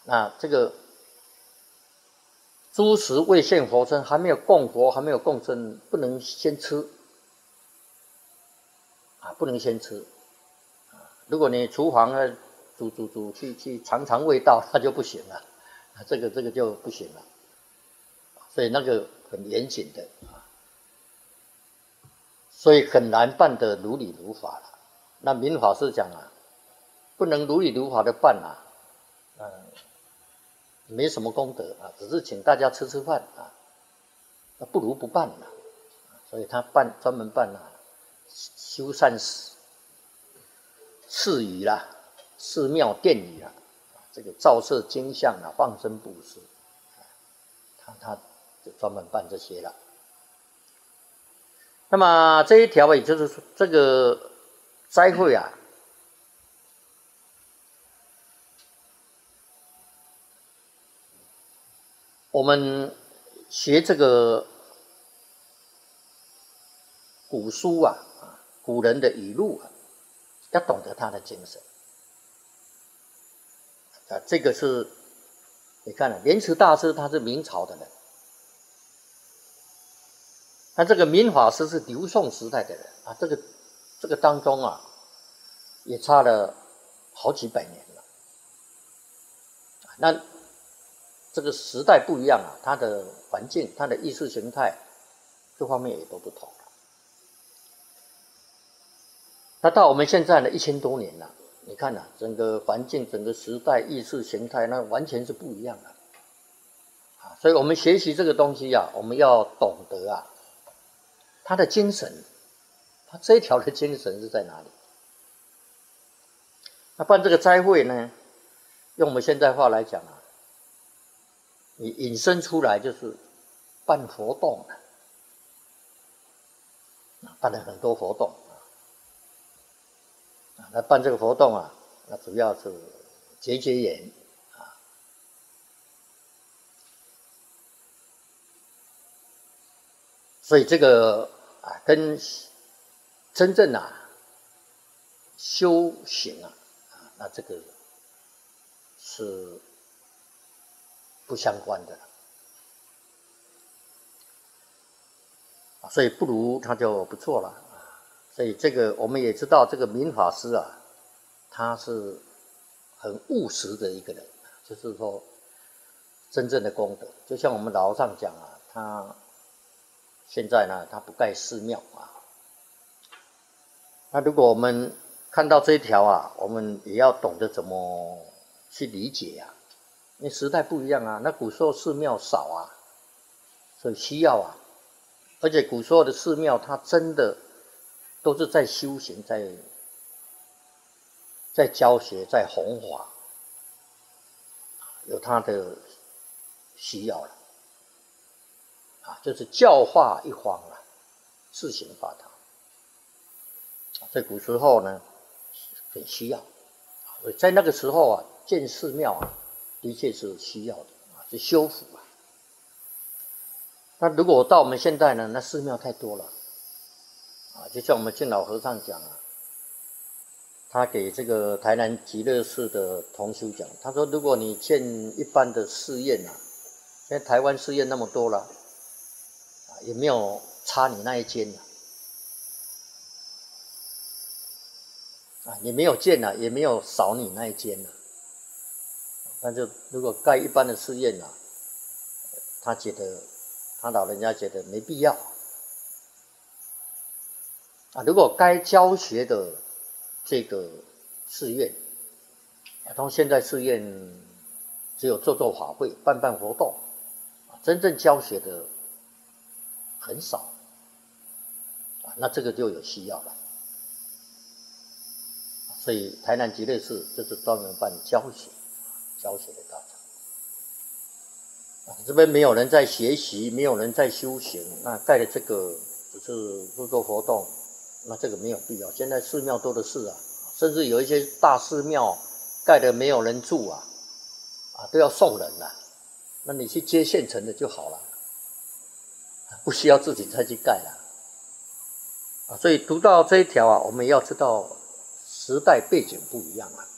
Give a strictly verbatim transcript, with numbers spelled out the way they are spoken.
那这个诸食未现佛身，还没有供佛，还没有供身，不能先吃啊，不能先吃啊。如果你厨房啊煮煮煮去去尝尝味道，那就不行了，啊，这个这个就不行了。所以那个很严谨的啊，所以很难办得如理如法了。那明法师讲啊，不能如理如法的办啊，嗯，没什么功德啊，只是请大家吃吃饭啊，那不如不办了。所以他办专门办啊，修缮寺宇啦、寺庙殿宇啦，这个照射经像啊、放生布施，他他就专门办这些了。那么这一条也就是说，这个斋会啊，我们学这个古书啊，古人的语录啊，要懂得他的精神啊。这个是，你看啊，莲池大师他是明朝的人，那这个明法师是刘宋时代的人啊，这个这个当中啊，也差了好几百年了。那这个时代不一样啊，它的环境、它的意识形态各方面也都不同。那到我们现在呢，一千多年了，你看啊，整个环境、整个时代、意识形态，那完全是不一样的啊。所以我们学习这个东西啊，我们要懂得啊，他的精神，他这一条的精神是在哪里？那办这个斋会呢，用我们现代话来讲啊，你引申出来就是办活动了，办了很多活动啊。那办这个活动啊，那主要是结结缘啊。所以这个啊，跟真正啊修行啊，啊，那这个是不相关的了啊，所以不如他就不错了啊。所以这个我们也知道，这个明法师啊，他是很务实的一个人，就是说真正的功德，就像我们老和尚讲啊，他现在呢，他不盖寺庙啊。那如果我们看到这一条啊，我们也要懂得怎么去理解啊。因为时代不一样啊，那古时候寺庙少啊，所以需要啊。而且古时候的寺庙，它真的都是在修行，在在教学，在弘法，有它的需要了啊，就是教化一方啊，自行法堂。在古时候呢，很需要，所以在那个时候啊，建寺庙啊，的确是需要的啊，是修复啊。那如果到我们现在呢，那寺庙太多了啊，就像我们敬老和尚讲啊，他给这个台南极乐寺的同修讲，他说，如果你建一般的寺院啊，现在台湾寺院那么多了，啊，也没有差你那一间啊。啊，你没有建啊，也没有少你那一间啊。那就如果盖一般的寺院啊，他觉得他老人家觉得没必要啊。如果该教学的这个寺院，啊，从现在寺院只有做做法会、办办活动，啊，真正教学的很少啊，那这个就有需要了。所以台南极乐寺就是专门办教学、教学的大场。这边没有人在学习，没有人在修行，那盖的这个只是做做活动，那这个没有必要。现在寺庙多的是啊，甚至有一些大寺庙盖的没有人住啊，啊都要送人了，那你去接现成的就好了，不需要自己再去盖了。啊，所以读到这一条啊，我们要知道时代背景不一样啊。